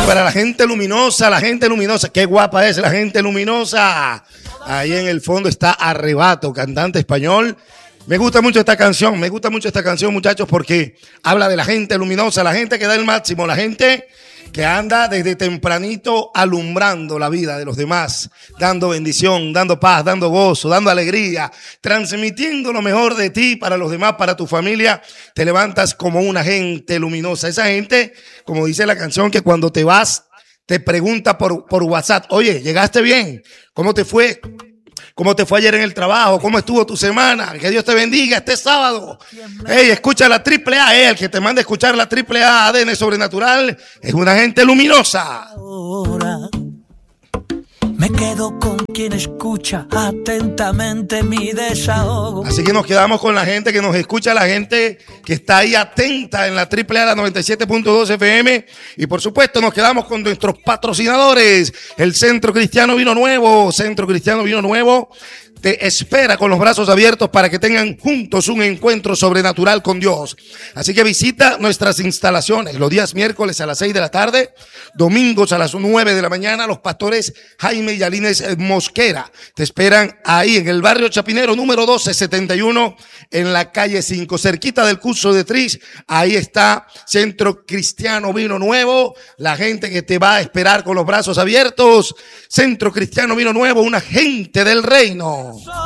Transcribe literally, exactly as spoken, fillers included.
para la gente luminosa, la gente luminosa. Qué guapa es la gente luminosa. Ahí en el fondo está Arrebato, cantante español. Me gusta mucho esta canción, me gusta mucho esta canción, muchachos, porque habla de la gente luminosa, la gente que da el máximo, la gente que anda desde tempranito alumbrando la vida de los demás, dando bendición, dando paz, dando gozo, dando alegría, transmitiendo lo mejor de ti para los demás, para tu familia. Te levantas como una gente luminosa. Esa gente, como dice la canción, que cuando te vas te pregunta por, por WhatsApp: oye, ¿llegaste bien? ¿Cómo te fue? ¿Cómo te fue ayer en el trabajo? ¿Cómo estuvo tu semana? Que Dios te bendiga este sábado. Hey, escucha la triple A. El que te manda a escuchar la triple A A D N Sobrenatural es una gente luminosa. Ahora me quedo con quien escucha atentamente mi desahogo. Así que nos quedamos con la gente que nos escucha, la gente que está ahí atenta en la triple A, la noventa y siete punto dos F M. Y por supuesto nos quedamos con nuestros patrocinadores. El Centro Cristiano Vino Nuevo. Centro Cristiano Vino Nuevo te espera con los brazos abiertos para que tengan juntos un encuentro sobrenatural con Dios. Así que visita nuestras instalaciones los días miércoles a las seis de la tarde, domingos a las nueve de la mañana. Los pastores Jaime y Alines Mosquera te esperan ahí en el barrio Chapinero número doce setenta y uno en la calle cinco, cerquita del curso de Tris. Ahí está Centro Cristiano Vino Nuevo, la gente que te va a esperar con los brazos abiertos. Centro Cristiano Vino Nuevo, una gente del reino.